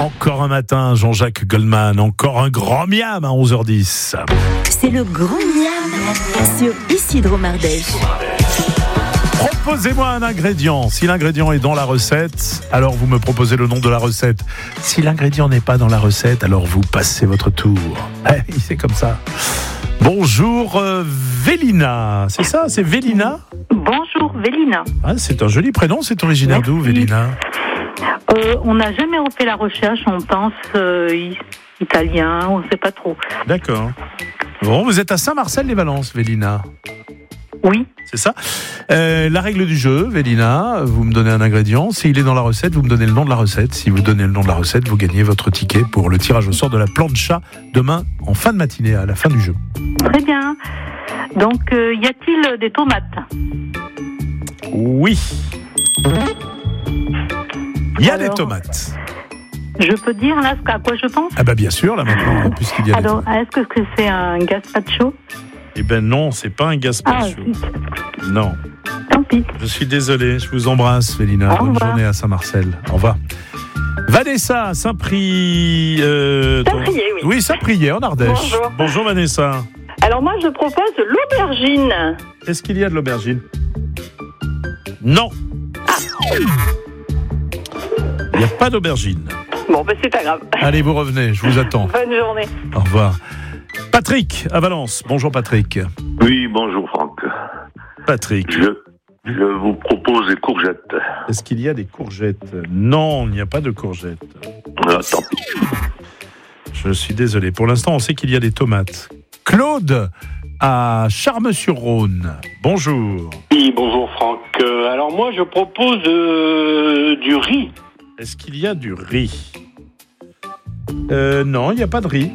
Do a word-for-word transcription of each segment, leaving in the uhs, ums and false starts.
Encore un matin, Jean-Jacques Goldman, encore un grand miam à onze heures dix. C'est le grand miam sur Isidro Mardèche. Proposez-moi un ingrédient. Si l'ingrédient est dans la recette, alors vous me proposez le nom de la recette. Si l'ingrédient n'est pas dans la recette, alors vous passez votre tour. Eh, c'est comme ça. Bonjour euh, Vélina, c'est ça, c'est Vélina ? Bonjour Vélina. Ah, c'est un joli prénom, c'est originaire Merci. d'où Vélina ? Euh, on n'a jamais refait la recherche, on pense euh, italien, on ne sait pas trop. D'accord. Bon, vous êtes à Saint-Marcel-les-Valences, Vélina. Oui. C'est ça. Euh, la règle du jeu, Vélina, vous me donnez un ingrédient. S'il est dans la recette, vous me donnez le nom de la recette. Si vous donnez le nom de la recette, vous gagnez votre ticket pour le tirage au sort de la plancha demain en fin de matinée, à la fin du jeu. Très bien. Donc, euh, y a-t-il des tomates ? Oui. Il y a Alors, des tomates. Je peux dire là à quoi je pense ? Ah bah bien sûr, là maintenant, puisqu'il y a Alors, des tomates. est-ce que c'est un gazpacho ? Eh ben non, c'est pas un Ah, gazpacho. zut. Non. Tant pis. Je suis désolé, je vous embrasse, Vélina. Au Bonne revoir. journée à Saint-Marcel. Au revoir. Vanessa, Saint-Pri... Euh, Saint-Priest, oui. Oui, Saint-Priest, en Ardèche. Bonjour. Bonjour, Vanessa. Alors moi, je propose l'aubergine. Est-ce qu'il y a de l'aubergine ? Non. Il n'y a pas d'aubergine. Bon, ben c'est pas grave. Allez, vous revenez, je vous attends. Bonne journée. Au revoir. Patrick, à Valence. Bonjour, Patrick. Oui, bonjour Franck. Patrick, Je, je vous propose des courgettes. est-ce qu'il y a des courgettes ? Non, il n'y a pas de courgettes. Ah, tant pis. Je suis désolé. Pour l'instant, on sait qu'il y a des tomates. Claude, à Charmes-sur-Rhône. Bonjour. Oui, bonjour Franck. Euh, alors moi, je propose euh, du riz. Est-ce qu'il y a du riz ? euh, Non, il n'y a pas de riz.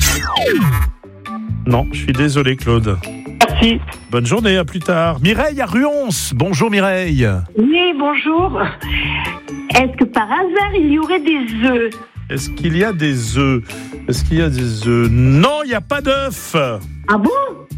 Non, je suis désolé, Claude. Merci. Bonne journée, à plus tard. Mireille à Ruons. Bonjour, Mireille. Oui, bonjour. Est-ce que par hasard, il y aurait des œufs ? Est-ce qu'il y a des œufs ? Est-ce qu'il y a des œufs ? Non, il n'y a pas d'œufs. Ah bon ?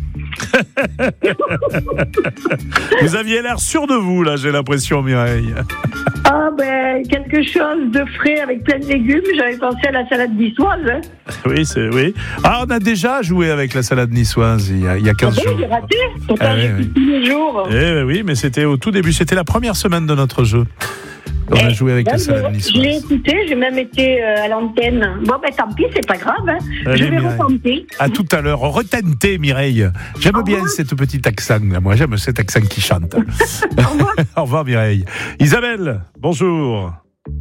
Vous aviez l'air sûr de vous, là, j'ai l'impression, Mireille. Ah ben, quelque chose de frais avec plein de légumes. J'avais pensé à la salade niçoise. Hein. Oui, c'est oui. Ah, on a déjà joué avec la salade niçoise il y a, il y a quinze Ah bon, jours. j'ai raté. Pourtant, Ah oui, j'écoute oui. tous les jours. Eh oui, mais c'était au tout début. C'était la première semaine de notre jeu. On a Eh, joué avec ben, la je, salade je l'ai niçoise. écouté, j'ai même été euh, à l'antenne. Bon, ben tant pis, c'est pas grave. Hein. Allez, je vais Mireille. retenter. À tout à l'heure. Retenté, Mireille. J'aime Au bien revoir. cette petite accent. Là. Moi, j'aime cet accent qui chante. Au revoir. Au revoir, Mireille. Isabelle, bonjour.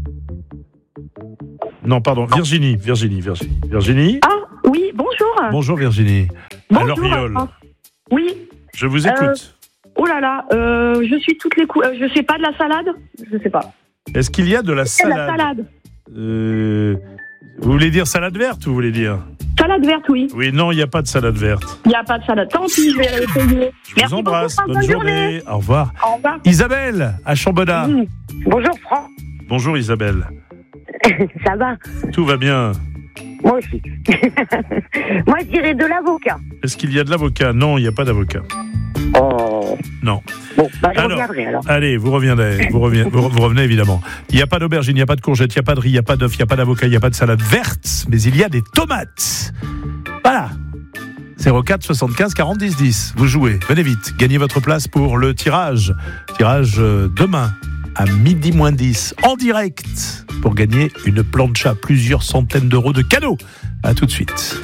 Non, pardon, Virginie, Virginie, Virginie. Virginie, Ah, oui, bonjour. bonjour Virginie. À Bonjour, Loriol, Vincent. Oui. je vous écoute. Oh là là, euh, je suis toutes les coups. Euh, je sais pas de la salade. Je sais pas. Est-ce qu'il y a de la C'est de salade la salade. Euh, Vous voulez dire salade verte, vous voulez dire ? Salade verte, oui. Oui, non, il n'y a pas de salade verte. Il n'y a pas de salade. Tant pis, je vais essayer. Je Merci vous embrasse. beaucoup, Bonne bonne journée. Au revoir. Au revoir. Isabelle, à Chambonat. Mmh. Bonjour, Franck. Bonjour Isabelle. Ça va? Tout va bien. Moi aussi. Moi, je dirais de l'avocat. Est-ce qu'il y a de l'avocat ? Non, il n'y a pas d'avocat. Oh. Non. Bon, bah, je Alors, reviendrai alors. Allez, vous reviendrez. Vous revenez, vous, vous revenez évidemment. Il n'y a pas d'aubergine, il n'y a pas de courgette, il n'y a pas de riz, il n'y a pas d'œuf, il n'y a pas d'avocat, il n'y a pas de salade verte, mais il y a des tomates. Voilà. zéro quatre soixante-quinze quarante dix dix. Vous jouez. Venez vite. Gagnez votre place pour le tirage. Tirage euh, demain à midi moins dix en direct pour gagner une plancha, plusieurs centaines d'euros de cadeaux. À tout de suite.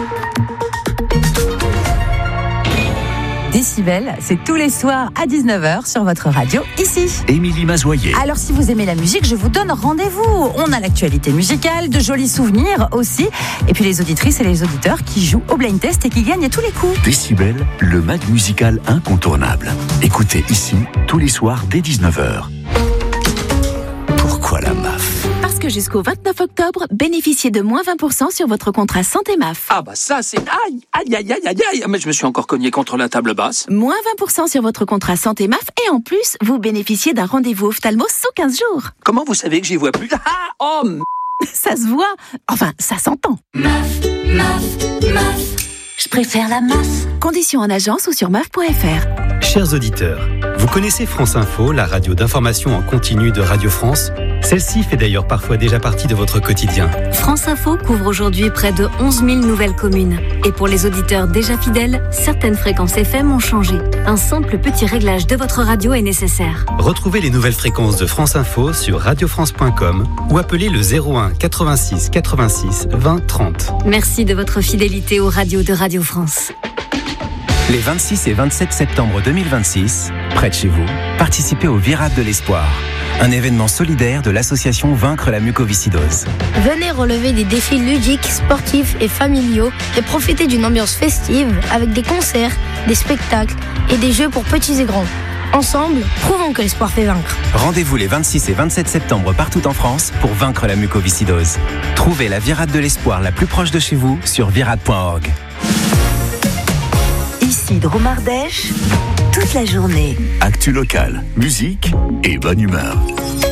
Décibel, c'est tous les soirs à dix-neuf heures sur votre radio, ici. Émilie Mazoyer. Alors si vous aimez la musique, je vous donne rendez-vous. On a l'actualité musicale, de jolis souvenirs aussi. Et puis les auditrices et les auditeurs qui jouent au blind test et qui gagnent à tous les coups. Décibel, le mag musical incontournable. Écoutez ici, tous les soirs dès dix-neuf heures. Pourquoi la M A F ? Parce que jusqu'au vingt-neuf octobre, bénéficiez de moins vingt pour cent sur votre contrat santé M A F. Ah bah ça c'est... Aïe, aïe, aïe, aïe, aïe, aïe. Mais je me suis encore cogné contre la table basse. Moins vingt pour cent sur votre contrat santé M A F et en plus, vous bénéficiez d'un rendez-vous ophtalmo sous quinze jours. Comment vous savez que j'y vois plus? Ah, oh, m- Ça se voit. Enfin, ça s'entend. M A F, M A F, M A F. Je préfère la M A F. Conditions en agence ou sur M A F point F R. Chers auditeurs, Vous connaissez France Info, la radio d'information en continu de Radio France ? Celle-ci fait d'ailleurs parfois déjà partie de votre quotidien. France Info couvre aujourd'hui près de onze mille nouvelles communes. Et pour les auditeurs déjà fidèles, certaines fréquences F M ont changé. Un simple petit réglage de votre radio est nécessaire. Retrouvez les nouvelles fréquences de France Info sur radio france point com ou appelez le zéro un quatre-vingt-six quatre-vingt-six vingt trente. Merci de votre fidélité aux radios de Radio France. Les vingt-six et vingt-sept septembre deux mille vingt-six, près de chez vous, participez au Virade de l'Espoir, un événement solidaire de l'association Vaincre la mucoviscidose. Venez relever des défis ludiques, sportifs et familiaux et profitez d'une ambiance festive avec des concerts, des spectacles et des jeux pour petits et grands. Ensemble, prouvons que l'espoir fait vaincre. Rendez-vous les vingt-six et vingt-sept septembre partout en France pour vaincre la mucoviscidose. Trouvez la Virade de l'Espoir la plus proche de chez vous sur virade point org. Ici Dromardèche, toute la journée. Actu locale, musique et bonne humeur.